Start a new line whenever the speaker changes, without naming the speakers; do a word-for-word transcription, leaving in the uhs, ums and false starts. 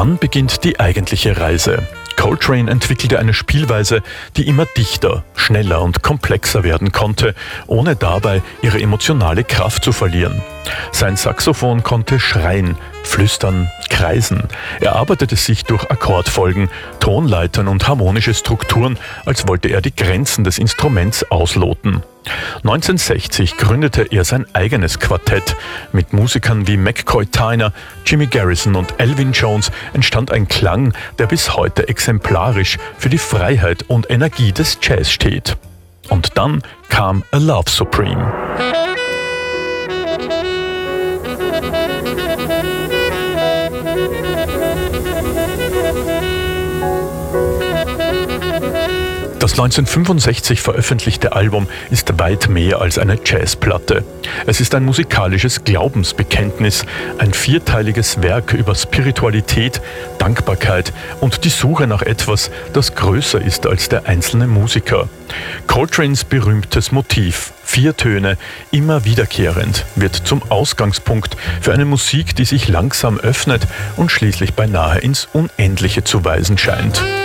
dann beginnt die eigentliche Reise. Coltrane entwickelte eine Spielweise, die immer dichter, schneller und komplexer werden konnte, ohne dabei ihre emotionale Kraft zu verlieren. Sein Saxophon konnte schreien, flüstern, kreisen. Er arbeitete sich durch Akkordfolgen, Tonleitern und harmonische Strukturen, als wollte er die Grenzen des Instruments ausloten. neunzehnhundertsechzig gründete er sein eigenes Quartett. Mit Musikern wie McCoy Tyner, Jimmy Garrison und Elvin Jones entstand ein Klang, der bis heute exemplarisch für die Freiheit und Energie des Jazz steht. Und dann kam A Love Supreme. Das neunzehnhundertfünfundsechzig veröffentlichte Album ist weit mehr als eine Jazzplatte. Es ist ein musikalisches Glaubensbekenntnis, ein vierteiliges Werk über Spiritualität, Dankbarkeit und die Suche nach etwas, das größer ist als der einzelne Musiker. Coltranes berühmtes Motiv, vier Töne, immer wiederkehrend, wird zum Ausgangspunkt für eine Musik, die sich langsam öffnet und schließlich beinahe ins Unendliche zu weisen scheint.